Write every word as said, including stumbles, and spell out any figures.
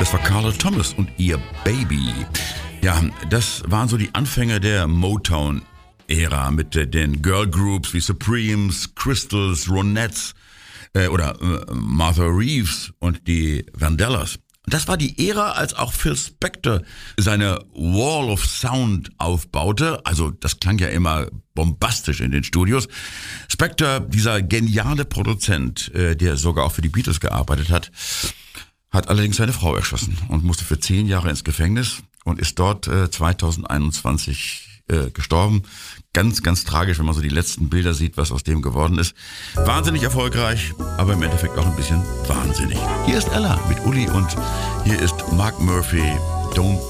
Das war Carla Thomas und ihr Baby. Ja, das waren so die Anfänge der Motown-Ära mit äh, den Girl-Groups wie Supremes, Crystals, Ronettes äh, oder äh, Martha Reeves und die Vandellas. Das war die Ära, als auch Phil Spector seine Wall of Sound aufbaute. Also das klang ja immer bombastisch in den Studios. Spector, dieser geniale Produzent, äh, der sogar auch für die Beatles gearbeitet hat, hat allerdings seine Frau erschossen und musste für zehn Jahre ins Gefängnis und ist dort äh, zwanzig einundzwanzig äh, gestorben. Ganz, ganz tragisch, wenn man so die letzten Bilder sieht, was aus dem geworden ist. Wahnsinnig erfolgreich, aber im Endeffekt auch ein bisschen wahnsinnig. Hier ist Ella mit Uli und hier ist Mark Murphy, Don't